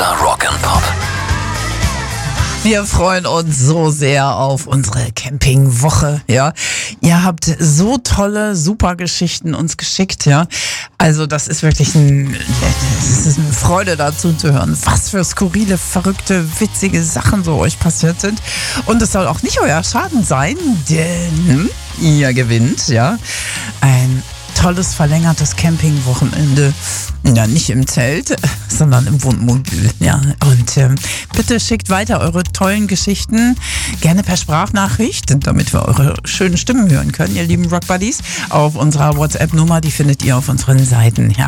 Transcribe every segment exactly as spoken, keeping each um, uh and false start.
Unter Rock and Pop. Wir freuen uns so sehr auf unsere Campingwoche, ja. Ihr habt so tolle, super Geschichten uns geschickt, ja. Also das ist wirklich ein, das ist eine Freude dazu zu hören, was für skurrile, verrückte, witzige Sachen so euch passiert sind. Und es soll auch nicht euer Schaden sein, denn ihr gewinnt, ja, ein tolles, verlängertes Campingwochenende. Ja, nicht im Zelt, sondern im Wohnmobil. Ja. Und ähm, bitte schickt weiter eure tollen Geschichten, gerne per Sprachnachricht, damit wir eure schönen Stimmen hören können, ihr lieben Rock Buddies, auf unserer WhatsApp-Nummer, die findet ihr auf unseren Seiten. Ja,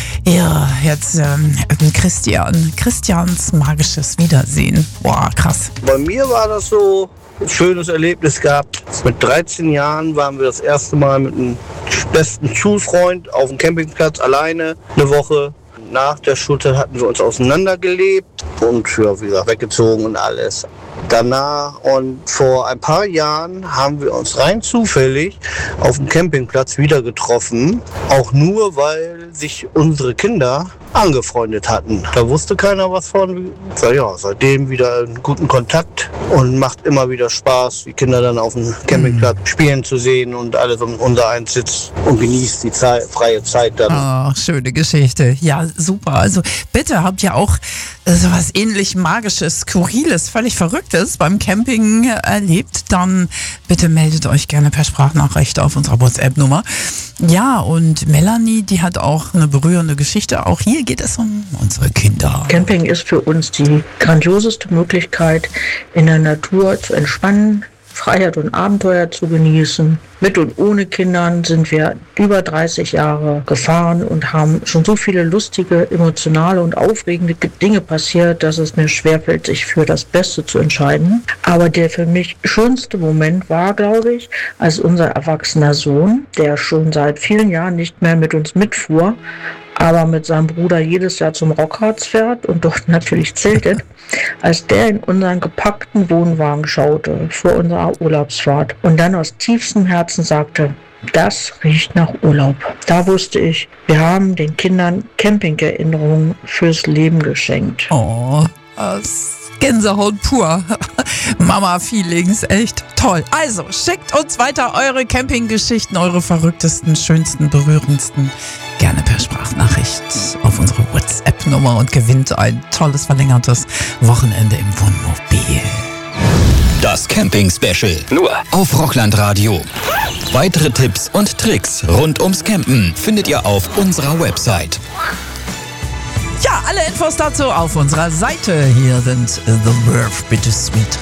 ja jetzt ähm, Christian, Christians magisches Wiedersehen. Boah, krass. Bei mir war das so ein schönes Erlebnis gehabt. Mit dreizehn Jahren waren wir das erste Mal mit einem besten Schulfreund auf dem Campingplatz alleine eine Woche. Nach der Schulzeit hatten wir uns auseinandergelebt und ja, wie gesagt, weggezogen und alles. Danach und vor ein paar Jahren haben wir uns rein zufällig auf dem Campingplatz wieder getroffen. Auch nur, weil sich unsere Kinder angefreundet hatten. Da wusste keiner was von. Ja, seitdem wieder einen guten Kontakt und macht immer wieder Spaß, die Kinder dann auf dem Campingplatz mhm. spielen zu sehen und alles um unser eins sitzt und genießt die Zeit, freie Zeit dann. Oh, schöne Geschichte. Ja, super. Also bitte, habt ihr auch so was ähnlich Magisches, Skurriles, völlig Verrücktes beim Camping erlebt, dann bitte meldet euch gerne per Sprachnachricht auf unserer WhatsApp-Nummer. Ja, und Melanie, die hat auch eine berührende Geschichte. Auch hier geht es um unsere Kinder. Camping ist für uns die grandioseste Möglichkeit, in der Natur zu entspannen, Freiheit und Abenteuer zu genießen. Mit und ohne Kindern sind wir über dreißig Jahre gefahren und haben schon so viele lustige, emotionale und aufregende Dinge passiert, dass es mir schwerfällt, sich für das Beste zu entscheiden. Aber der für mich schönste Moment war, glaube ich, als unser erwachsener Sohn, der schon seit vielen Jahren nicht mehr mit uns mitfuhr, aber mit seinem Bruder jedes Jahr zum Rockharz fährt und dort natürlich zeltet, als der in unseren gepackten Wohnwagen schaute vor unserer Urlaubsfahrt und dann aus tiefstem Herzen sagte, das riecht nach Urlaub. Da wusste ich, wir haben den Kindern Campingerinnerungen fürs Leben geschenkt. Oh, das Gänsehaut pur. Mama-Feelings, echt toll. Also, schickt uns weiter eure Campinggeschichten, eure verrücktesten, schönsten, berührendsten, gerne per Sprachnachricht auf unsere WhatsApp-Nummer und gewinnt ein tolles, verlängertes Wochenende im Wohnmobil. Das Camping-Special. Nur auf Rockland Radio. Weitere Tipps und Tricks rund ums Campen findet ihr auf unserer Website. Ja, alle Infos dazu auf unserer Seite. Hier sind The Verve Bittersweet